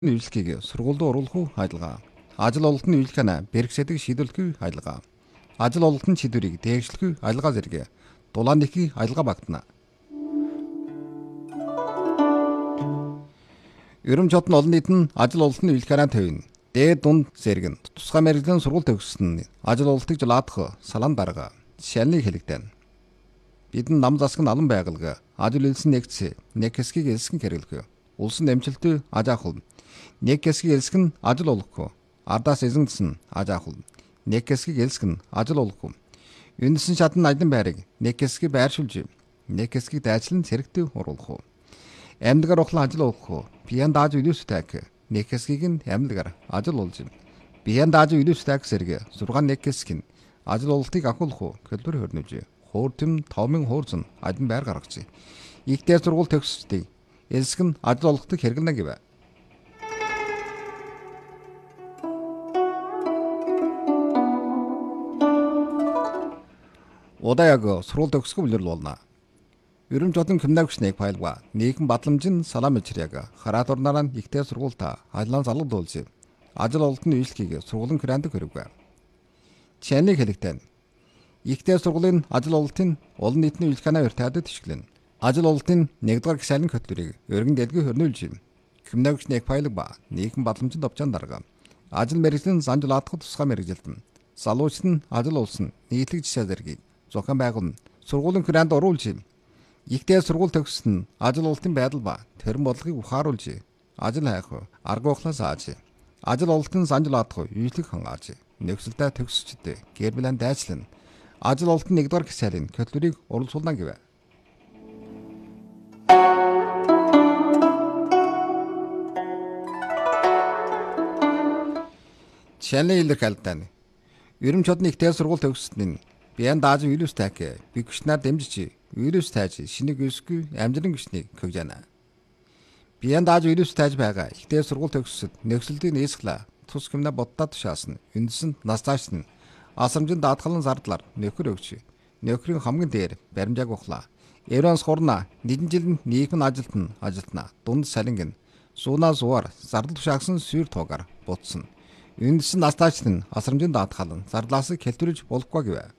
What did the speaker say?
үйлчлэгийг сургуульд оруулах уу ажиллагаа. Ажил олголтын үйлчлэгээ бэрхшээдэг шийдвэрлэх ажиллагаа. Ажил олголтын шийдвэрийг дээгшлэх ажиллагаа зэрэг дулаан нэхий ажиллагаа багтана. Ерөнхий хотын олон нийт нь ажил олголтын үйлчлэгээ тавина. Дээд дунд зэрэг нь тусгай мэргэжлийн сургууль төгссөн ажил олголтыг жолоодох салаан дарга шалны хэлэгдэн. Бидний нам засаг нь алан байгуулга ажил үйлсэн нэгц нэг хэсгийг элсгэн хэрэглэх. Улсын эмчилтэй аж ахуй нэг хэсгийг элсгэн ажил олгох. Ардаас эзэнсэн аж ахуй нэг хэсгийг элсгэн ажил олгох. Үндсэн шатны ажлын байрыг нэг хэсгийг байршуулж нэг хэсгийг дайчлан цэрэгтэй оруулах. Амьдгаар ухлан ажил олгох. Биеийн дааж үйлүүстэйг нэг хэсгийг нь амьдгаар ажил олж. Биеийн дааж үйлүүстэйг сэрэг 6 нэг хэсэг нь ажил олголтыг ахиулах хэлбэр хөрнөж. Хөөртөм товмын хуурцэн ажил байр гаргаж. Игдээ сургууль төгсчдгийг элсгэн ажил олгохыг хэрэглэнэ гэв. Удаа яг сургууль төгсгөө үлрэл болно. Ерөнхий хотын гимназик файлга нийгэм батламжийн салам мичрэг хараат орнараа игдээ сургуультай ажлын залгуулж ажил олголтын үйлчлэгийг сургуулийн грант хөрөв. Чаныг хэлэгтэн игдээ сургуулийн ажил олголтын олон нийтийн үйлчлэгээ урьдчилан тишгэлэн. Ажил олголтын 1-р гишүүний хөтөлбөрийг өргөн дэлгэх хөрнүүлж гимназик файлга нийгэм батламжийн товчон дарга ажил мэргэжлийн санжуулаадах тусгай мэргэжилтэн залуучид нь ажил олсон нийтлэг жишээ зэргийг зохион байгуулна. Сургуулийн грант оруулж игдээ сургууль төгссөн ажил олголтын байдал ба төрөн бодлогыг ухааруулж ажил хайх арга ухлаас ааж ажил олголтын санжуулаадах үйлчлэг хангааж нөхцөлтэй төгсчдөө гэр бүлийн дайчлан ажил олголтын 1-р гишүүний хөтөлбөрийг урамшуулна гэв. Чанны илэрхийлэлтэн ерөнхий хотын игдээ сургууль төгссөн нь биеийн дааж үйлүүстэйг бигчнаар дэмжиж үйлүүстэйж шинийг өсгүй амжилан гүшнийг хөгжөөнэ. Биеийн дааж үйлүүстэйж байгаа игдээ сургууль төгссөд нөхцөлтийн нийсглаа тус гимнэ боддоо тушаасан үндсэнд настааш нь асрамжийн даатгалан зардлаар нөхөр өгч нөхрийн хамгийн дээр баримжааг ухлаа. Евронс хурна нэгэн жилд нийгмийн ажилтна дунд салинг суунаа суугаар зардал тушаагсан сүйр туугаар бутсан. Үндсэн настааш нь асрамжийн даатгалан зардлаас хэлтвэрлэж болохгүй гэв.